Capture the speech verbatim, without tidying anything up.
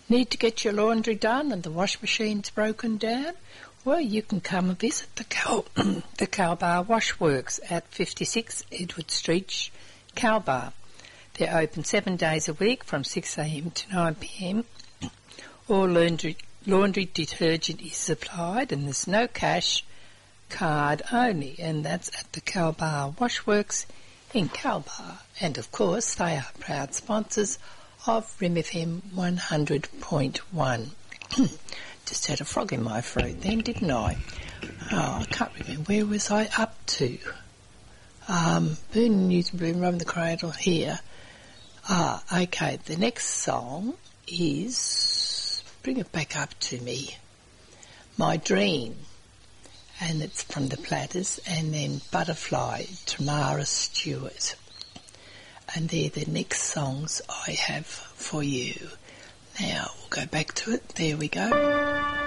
Need to get your laundry done and the wash machine's broken down? Well, you can come and visit the Cal- the Calbar Washworks at fifty-six Edward Street, Calbar. They're open seven days a week from six a m to nine p m. All laundry, laundry detergent is supplied and there's no cash, card only, and that's at the Calbar Washworks in Calbar. And of course, they are proud sponsors of R I M F M one hundred point one. Just had a frog in my throat then, didn't I? Oh, I can't remember. Where was I up to? Um, Boone News and Bloom, Run the Cradle here. Ah, okay. The next song is, bring it back up to me, My Dream. And it's from the Platters, and then Butterfly, Tamara Stewart. And they're the next songs I have for you. Now, we'll go back to it. There we go.